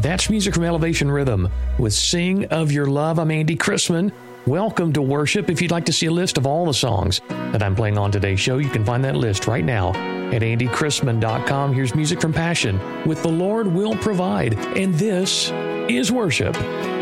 That's music from Elevation Rhythm with Sing of Your Love. I'm Andy Chrisman. Welcome to worship. If you'd like to see a list of all the songs that I'm playing on today's show, you can find that list right now at andychrisman.com. Here's music from Passion with The Lord Will Provide. And this is worship.